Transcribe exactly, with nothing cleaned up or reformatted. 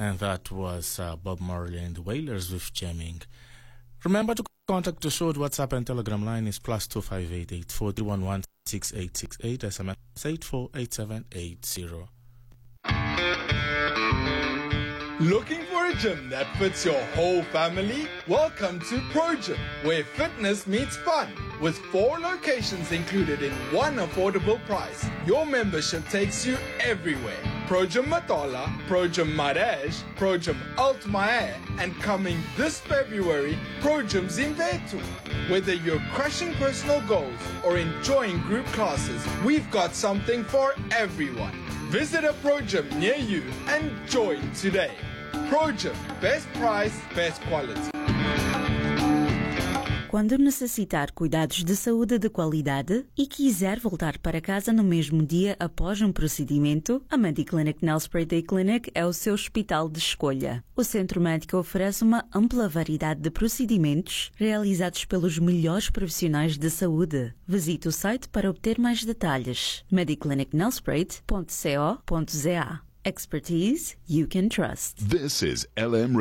And that was uh, Bob Marley and the Wailers with Jamming. Remember to contact the show. WhatsApp and Telegram line is plus two five eight eight four three one one six eight six eight. S M S eight four eight seven eight zero. Looking for a gym that fits your whole family? Welcome to Pro Gym, where fitness meets fun. With four locations included in one affordable price, your membership takes you everywhere. Pro Gym Matola, Pro Gym Maraj, Pro Gym Altmaier, and coming this February, Pro Gym Zimvetu. Whether you're crushing personal goals or enjoying group classes, we've got something for everyone. Visit a Pro Gym near you and join today. Pro Gym, best price, best quality. Quando necessitar cuidados de saúde de qualidade e quiser voltar para casa no mesmo dia após um procedimento, a Mediclinic Nelspruit Day Clinic é o seu hospital de escolha. O centro médico oferece uma ampla variedade de procedimentos realizados pelos melhores profissionais de saúde. Visite o site para obter mais detalhes. mediclinic nelspruit ponto co ponto za. Expertise you can trust. This is L M